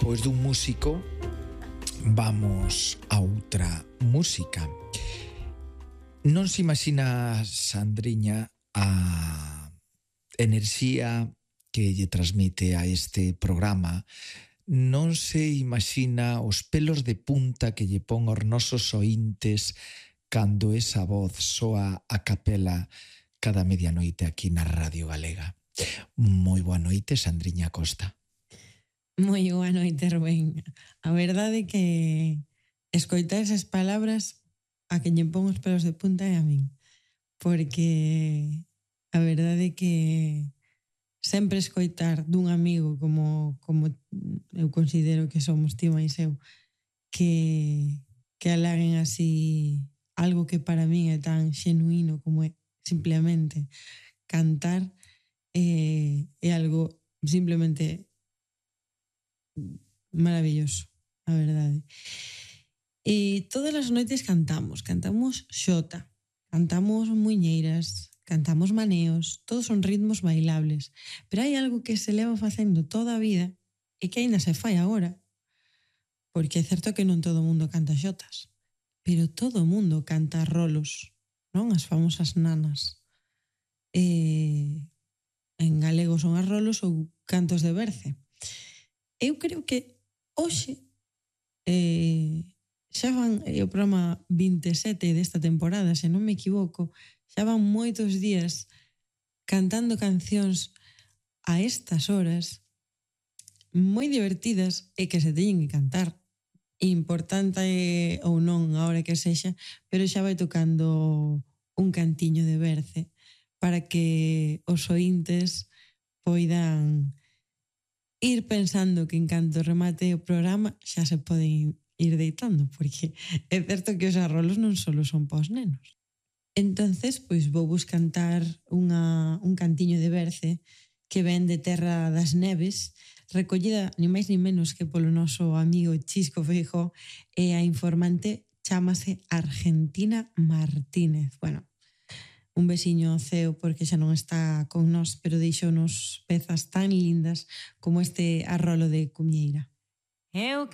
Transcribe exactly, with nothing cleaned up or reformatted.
despois dun músico vamos a outra música. Non se imagina, Sandriña, a enerxía que lle transmite a este programa. Non se imagina os pelos de punta que lle pon aos nosos oíntes cando esa voz soa a capela cada medianoite aquí na Radio Galega. Moi boa noite, Sandriña Costa. Moi boa noite, Rubén. A verdade é que escoitar esas palabras a que lle pon os pelos de punta é a min. Porque a verdade é que sempre escoitar dun amigo como, como eu considero que somos ti máis eu, que, que halaguen así algo que para min é tan xenuíno como é simplemente cantar, eh, é algo simplemente maravilloso, a verdade. E todas as noites cantamos, cantamos xota, cantamos muiñeiras, cantamos maneos, todos son ritmos bailables, pero hai algo que se leva facendo toda a vida e que aínda se fai agora, porque é certo que non todo o mundo canta xotas, pero todo o mundo canta rolos, non? As famosas nanas. E en galego son as rolos ou cantos de berce. Eu creo que hoxe eh, xa van é o programa vinte e sete desta temporada, se non me equivoco, xa van moitos días cantando cancións a estas horas moi divertidas e que se teñen que cantar. Importante ou non a hora que sexa, pero xa vai tocando un cantiño de berce para que os oíntes poidan ir pensando que en canto remate o programa xa se poden ir deitando, porque é certo que os arrolos non só son pa os nenos. Entonces, pois vou vos cantar unha, un cantiño de berce que ven de Terra das Neves, recollida ni máis ni menos que polo noso amigo Chisco Feijóo, e a informante chámase Argentina Martínez. Bueno, un besiño ao ceo porque xa non está con nós, pero deixounos pezas tan lindas como este arrolo de Cumieira. Eu